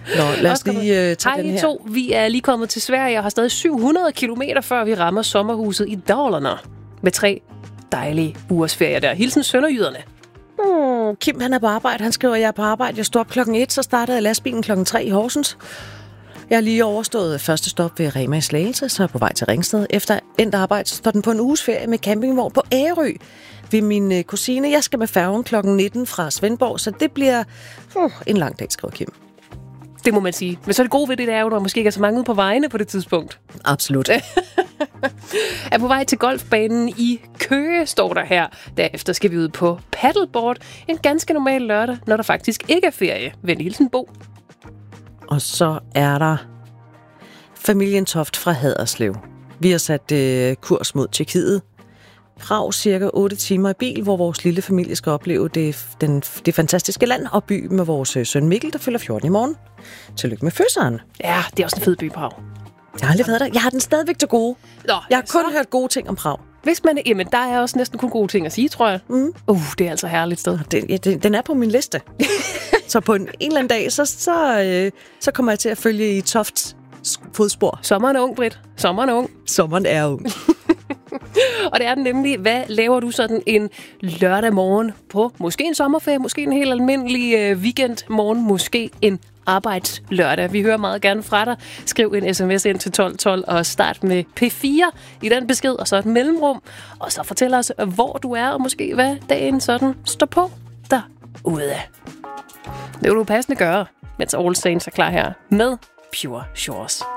Nå, lad os lige tage den her. Hej to, vi er lige kommet til Sverige og har stadig 700 kilometer, før vi rammer sommerhuset i Dalarna. Med 3 dejlige ugers ferie der. Hilsen Sønderjyderne. Kim, han er på arbejde. Han skriver, jeg er på arbejde. Jeg stod op 1:00, så startede lastbilen 3:00 i Horsens. Jeg har lige overstået første stop ved Rema i Slagelse, så er jeg på vej til Ringsted. Efter endt arbejde, så står den på en uges ferie med campingvogn på Ærø ved min kusine. Jeg skal med færgen 19:00 fra Svendborg, så det bliver en lang dag, skriver Kim. Det må man sige. Men så er det gode ved det, der er jo, at der måske ikke er så mange ude på vejene på det tidspunkt. Absolut. Er på vej til golfbanen i Køge, står der her. Derefter skal vi ud på paddleboard. En ganske normal lørdag, når der faktisk ikke er ferie. Venlig hilsen Bo. Og så er der familien Toft fra Haderslev. Vi har sat kurs mod Tjekkiet. Prag cirka 8 timer i bil, hvor vores lille familie skal opleve det fantastiske land og by med vores søn Mikkel, der fylder 14 i morgen. Tillykke med fødselen. Ja, det er også en fed by, Prag. Jeg har aldrig været der. Jeg har den stadigvæk til gode. Nå, jeg har kun hørt gode ting om Prag. Hvis man, jamen, der er også næsten kun gode ting at sige, tror jeg. Det er altså et herligt sted. Den er på min liste. Så på en eller anden dag, så kommer jeg til at følge i Tofts fodspor. Sommeren er ung, Britt. Sommeren er ung. Sommeren er ung. Og det er den nemlig, hvad laver du sådan en lørdag morgen på måske en sommerferie, måske en helt almindelig weekendmorgen, måske en arbejdslørdag. Vi hører meget gerne fra dig. Skriv en sms ind til 1212 og start med P4 i den besked, og så et mellemrum. Og så fortæl os, hvor du er, og måske hvad dagen sådan står på derude. Det vil du passende gøre, mens All Saints er klar her med Pure Shores.